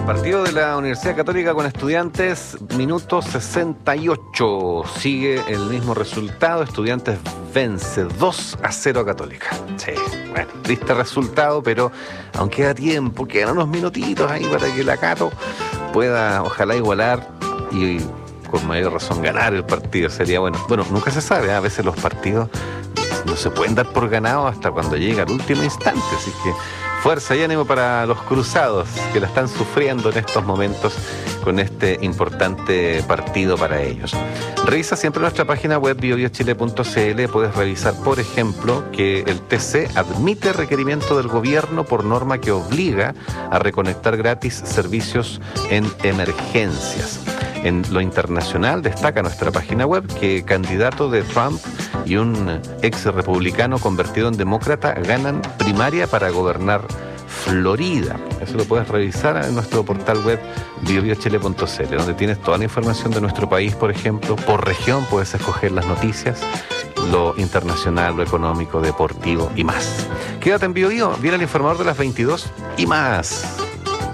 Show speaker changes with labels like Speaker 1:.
Speaker 1: Partido de la Universidad Católica con Estudiantes, minuto 68. Sigue el mismo resultado. Estudiantes vence 2-0 a Católica. Sí, bueno, triste resultado, pero aún queda tiempo, quedan unos minutitos ahí para que la Cato pueda, ojalá, igualar y con mayor razón ganar el partido. Sería bueno. Bueno, nunca se sabe, ¿eh? A veces los partidos no se pueden dar por ganados hasta cuando llega el último instante, así que fuerza y ánimo para los cruzados que la están sufriendo en estos momentos con este importante partido para ellos. Revisa siempre nuestra página web biobiochile.cl. Puedes revisar, por ejemplo, que el TC admite requerimiento del gobierno por norma que obliga a reconectar gratis servicios en emergencias. En lo internacional destaca nuestra página web que candidato de Trump y un ex republicano convertido en demócrata ganan primaria para gobernar Florida. Eso lo puedes revisar en nuestro portal web biobiochile.cl, donde tienes toda la información de nuestro país, por ejemplo. Por región puedes escoger las noticias, lo internacional, lo económico, deportivo y más. Quédate en Bio Bio, viene el informador de las 22 y más.